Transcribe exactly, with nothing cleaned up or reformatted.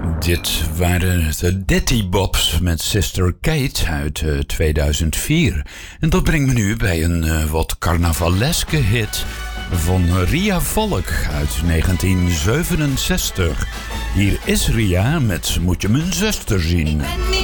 Dit waren de Ditty Bops met Sister Kate uit uh, tweeduizend vier. En dat brengt me nu bij een uh, wat carnavaleske hit van Ria Valk uit negentien zevenenzestig. Hier is Ria met Moet je mijn zuster zien.